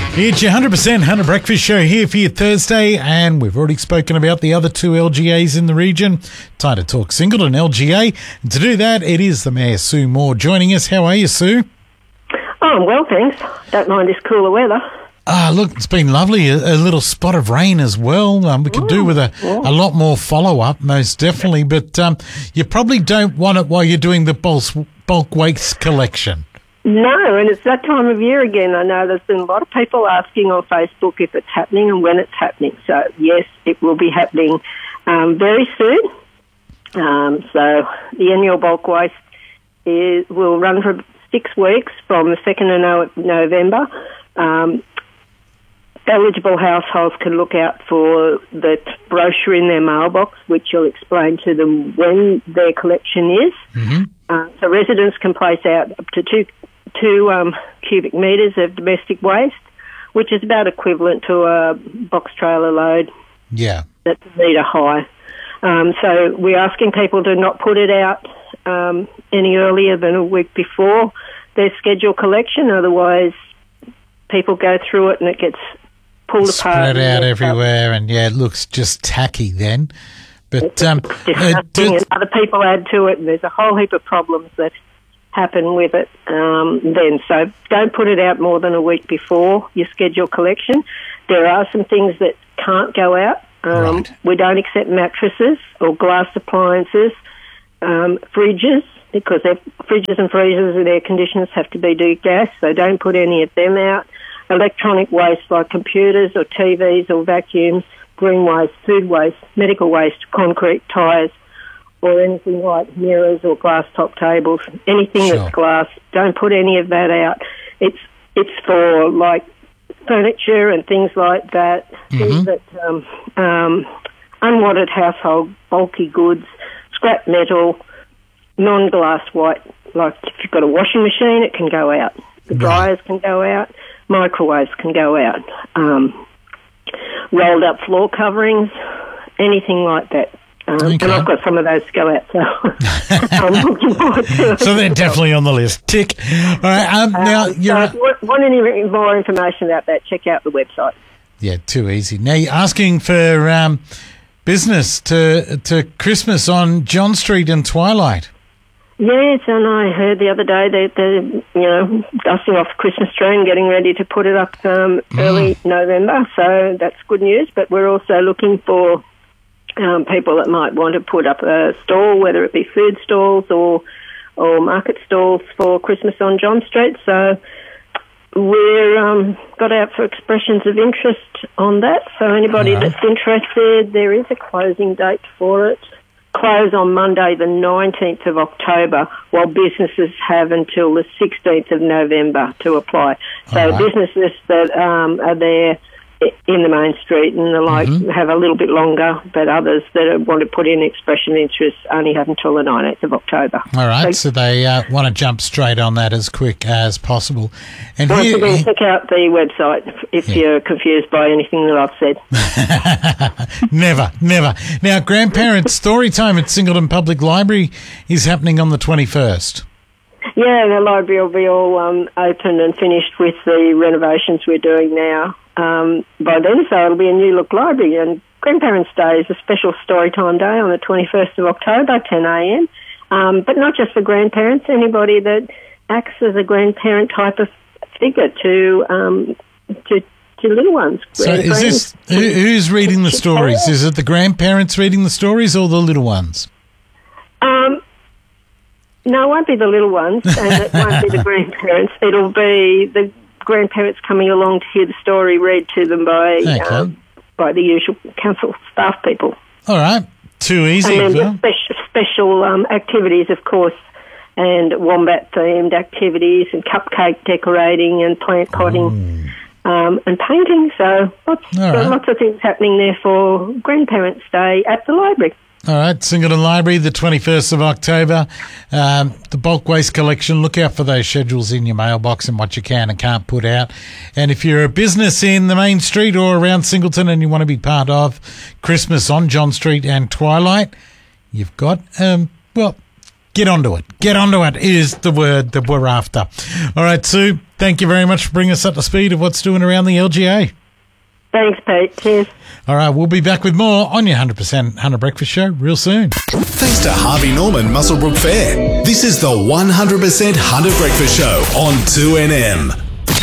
It's your 100% Hunter Breakfast Show here for your Thursday, and we've already spoken about the other two LGAs in the region. Time to talk Singleton LGA. And to do that, it is the Mayor, Sue Moore, joining us. How are you, Sue? Oh, I'm well, thanks. Don't mind this cooler weather. Look, it's been lovely. A little spot of rain as well. We could do with a lot more follow-up, most definitely. But you probably don't want it while you're doing the bulk waste collection. No, and it's that time of year again. I know there's been a lot of people asking on Facebook if it's happening and when it's happening. So, yes, it will be happening very soon. So the annual bulk waste will run for 6 weeks from the 2nd of November. Eligible households can look out for the brochure in their mailbox, which will explain to them when their collection is. Mm-hmm. So residents can place out up to two cubic metres of domestic waste, which is about equivalent to a box trailer load. Yeah. That's a metre high. So we're asking people to not put it out any earlier than a week before their scheduled collection, otherwise people go through it and it gets pulled apart. Spread out everywhere, and it looks just tacky then. But disgusting, and other people add to it, and there's a whole heap of problems that happen with it then. So don't put it out more than a week before your scheduled collection. There are some things that can't go out. Right. We don't accept mattresses or glass appliances, fridges, because fridges and freezers and air conditioners have to be degassed, so don't put any of them out. Electronic waste like computers or TVs or vacuums, green waste, food waste, medical waste, concrete, tyres, or anything like mirrors or glass top tables, anything that's glass, don't put any of that out. It's for like furniture and things like that, things that unwanted household bulky goods, scrap metal, non-glass white, like if you've got a washing machine, it can go out. The dryers can go out. Microwaves can go out. Rolled up floor coverings, anything like that. And I've got some of those to go out, so I'm looking forward to it. So they're definitely on the list. Tick. All right. Now, if you want any more information about that, check out the website. Yeah, too easy. Now, you're asking for business to Christmas on John Street and Twilight. Yes, and I heard the other day that they're dusting off the Christmas tree and getting ready to put it up early November, so that's good news. But we're also looking for people that might want to put up a stall, whether it be food stalls or market stalls for Christmas on John Street. So we're got out for expressions of interest on that. So anybody that's interested, there is a closing date for it. Close on Monday the 19th of October, while businesses have until the 16th of November to apply. So businesses that are there in the main street and the like have a little bit longer, but others that want to put in expression of interest only have until the 19th of October. All right, so they want to jump straight on that as quick as possible. And once again, check out the website if you're confused by anything that I've said. Never. Now, Grandparents' Story Time at Singleton Public Library is happening on the 21st. Yeah, the library will be all open and finished with the renovations we're doing now. By then, so it'll be a new look library, and Grandparents' Day is a special storytime day on the 21st of October, 10 a.m. But not just for grandparents, anybody that acts as a grandparent type of figure to little ones. So is this, who's reading the stories? Is it the grandparents reading the stories or the little ones? No, it won't be the little ones, and it won't be the grandparents. It'll be the grandparents coming along to hear the story read to them by the usual council staff people. All right, too easy. And then special activities, of course, and wombat-themed activities and cupcake decorating and plant potting and painting. So lots of things happening there for Grandparents' Day at the library. All right, Singleton Library, the 21st of October. The bulk waste collection, look out for those schedules in your mailbox and what you can and can't put out. And if you're a business in the main street or around Singleton and you want to be part of Christmas on John Street and Twilight, you've got, get onto it. Get onto it is the word that we're after. All right, Sue, Thank you very much for bringing us up to speed of what's doing around the LGA. Thanks, Pete. Cheers. All right, we'll be back with more on your 100% Hunter Breakfast Show real soon. Thanks to Harvey Norman Muswellbrook Fair. This is the 100% Hunter Breakfast Show on 2NM.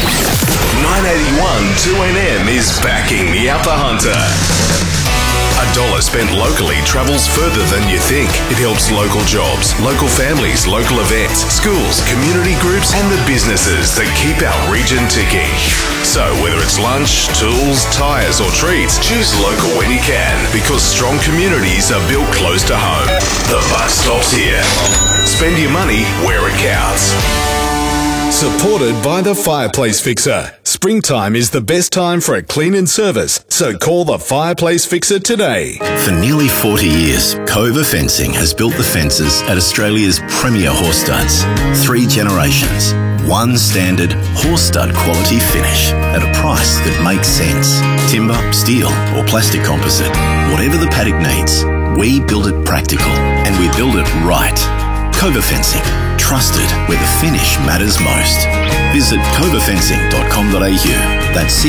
981 2NM is backing the Upper Hunter. $1 spent locally travels further than you think. It helps local jobs, local families, local events, schools, community groups, and the businesses that keep our region ticking. So whether it's lunch, tools, tyres, or treats, choose local when you can, because strong communities are built close to home. The buck stops here. Spend your money where it counts. Supported by the Fireplace Fixer. Springtime is the best time for a clean-in service, so call the Fireplace Fixer today. For nearly 40 years, Cova Fencing has built the fences at Australia's premier horse studs. 3 generations, one standard horse stud quality finish at a price that makes sense. Timber, steel or plastic composite, whatever the paddock needs, we build it practical and we build it right. Cova Fencing, trusted where the finish matters most. Visit covafencing.com.au. That's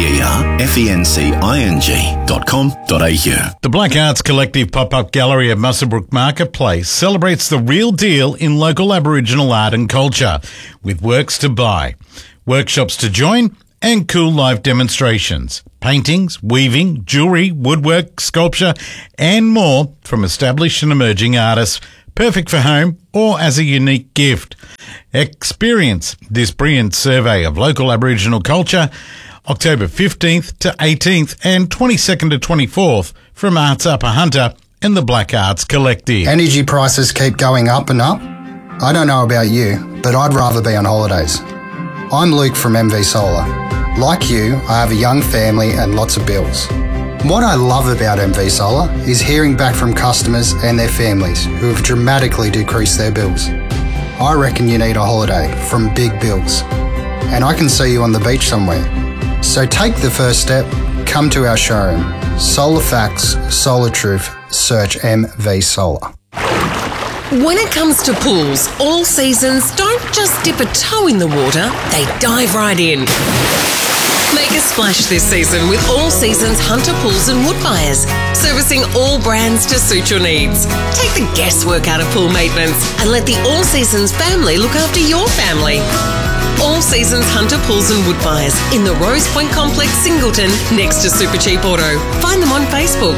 covafencing.com.au. The Black Arts Collective pop-up gallery at Muswellbrook Marketplace celebrates the real deal in local Aboriginal art and culture, with works to buy, workshops to join, and cool live demonstrations. Paintings, weaving, jewellery, woodwork, sculpture, and more from established and emerging artists, perfect for home or as a unique gift. Experience this brilliant survey of local Aboriginal culture October 15th to 18th and 22nd to 24th from Arts Upper Hunter and the Black Arts Collective. Energy prices keep going up and up. I don't know about you, but I'd rather be on holidays. I'm Luke from MV Solar. Like you, I have a young family and lots of bills. What I love about MV Solar is hearing back from customers and their families who have dramatically decreased their bills. I reckon you need a holiday from big bills, and I can see you on the beach somewhere. So take the first step, come to our showroom. Solar Facts, Solar Truth, search MV Solar. When it comes to pools, All Seasons don't just dip a toe in the water, they dive right in. Make a splash this season with All Seasons Hunter Pools and Wood Buyers, servicing all brands to suit your needs. Take the guesswork out of pool maintenance and let the All Seasons family look after your family. All Seasons Hunter Pools and Wood Buyers in the Rose Point Complex, Singleton, next to Super Cheap Auto. Find them on Facebook.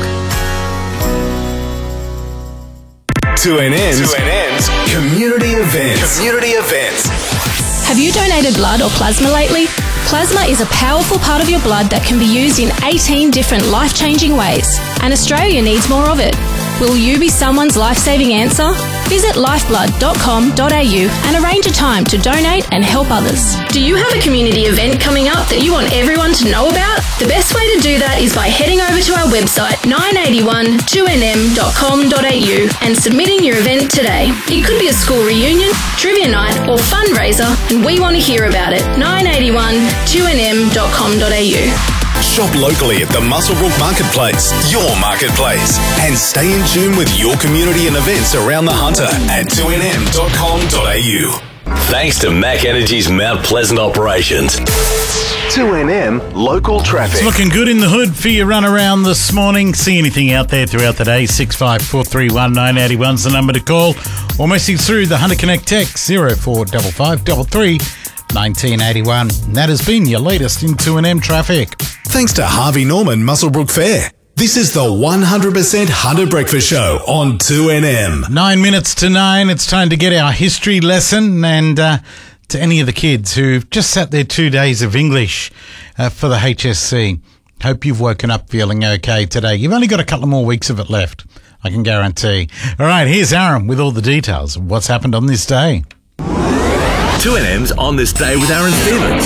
2NM's Community Events. Have you donated blood or plasma lately? Plasma is a powerful part of your blood that can be used in 18 different life-changing ways, and Australia needs more of it. Will you be someone's life-saving answer? Visit lifeblood.com.au and arrange a time to donate and help others. Do you have a community event coming up that you want everyone to know about? The best way to do that is by heading over to our website 9812nm.com.au and submitting your event today. It could be a school reunion, trivia night or fundraiser, and we want to hear about it. 9812nm.com.au. Shop locally at the Muswellbrook Marketplace, your marketplace, and stay in tune with your community and events around the Hunter at 2nm.com.au. Thanks to Mac Energy's Mount Pleasant operations. 2NM Local Traffic. It's looking good in the hood for your run around this morning. See anything out there throughout the day, 65431 981 is the number to call, or message through the Hunter Connect text 045533 1981. And that has been your latest in 2NM traffic. Thanks to Harvey Norman Muswellbrook Fair. This is the 100% Hunter Breakfast Show on 2NM. 9 minutes to 9. It's time to get our history lesson. And to any of the kids who've just sat their 2 days of English for the HSC, hope you've woken up feeling okay today. You've only got a couple more weeks of it left, I can guarantee. All right, here's Aaron with all the details of what's happened on this day. 2NM's On This Day with Aaron Stevens.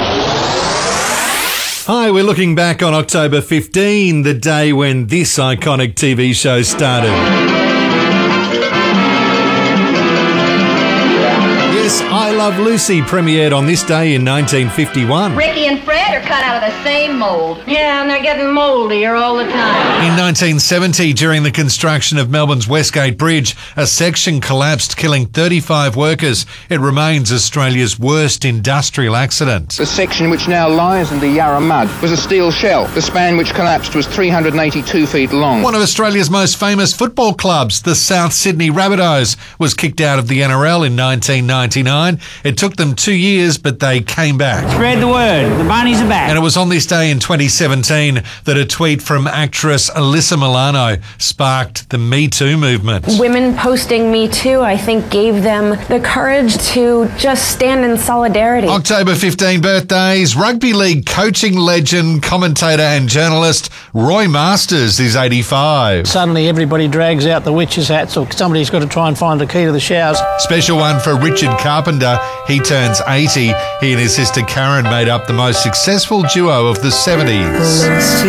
Hi, we're looking back on October 15, the day when this iconic TV show started. Yes, I Love Lucy premiered on this day in 1951. Ricky and Fred are cut out of the same mould. Yeah, and they're getting mouldier all the time. In 1970, during the construction of Melbourne's Westgate Bridge, a section collapsed, killing 35 workers. It remains Australia's worst industrial accident. The section which now lies in the Yarra mud was a steel shell. The span which collapsed was 382 feet long. One of Australia's most famous football clubs, the South Sydney Rabbitohs, was kicked out of the NRL in 1999. It took them 2 years, but they came back. Spread the word. The bunnies are back. And it was on this day in 2017 that a tweet from actress Alyssa Milano sparked the Me Too movement. Women posting Me Too, I think, gave them the courage to just stand in solidarity. October 15 birthdays. Rugby league coaching legend, commentator and journalist Roy Masters is 85. Suddenly everybody drags out the witch's hats, or somebody's got to try and find the key to the showers. Special one for Richard Carpenter. He turns 80. He and his sister Karen made up the most successful duo of the 70s.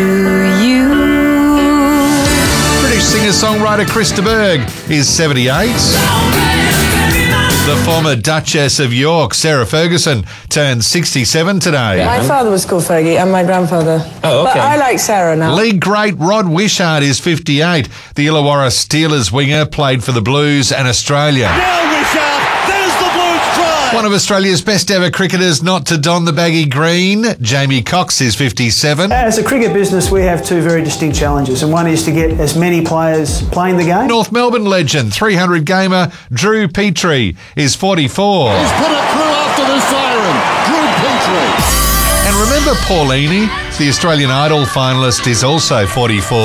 British singer-songwriter Chris de Burgh is 78. The former Duchess of York, Sarah Ferguson, turned 67 today. My father was called Fergie and my grandfather. Oh, okay. But I like Sarah now. League great Rod Wishart is 58. The Illawarra Steelers winger played for the Blues and Australia. Now Wishart, there's the Blues try. One of Australia's best ever cricketers not to don the baggy green, Jamie Cox is 57. As a cricket business, we have two very distinct challenges, and one is to get as many players playing the game. North Melbourne legend, 300 gamer Drew Petrie is 44. He's put it through after the siren. Drew Petrie. And remember Paulini, the Australian Idol finalist, is also 44.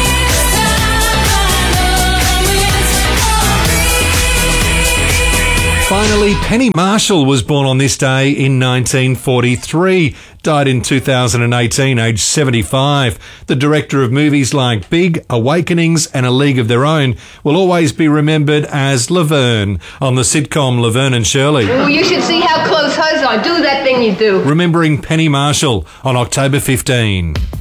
Finally, Penny Marshall was born on this day in 1943. Died in 2018, aged 75. The director of movies like Big, Awakenings and A League of Their Own will always be remembered as Laverne on the sitcom Laverne and Shirley. Oh, you should see how close hers are. Do that thing you do. Remembering Penny Marshall on October 15.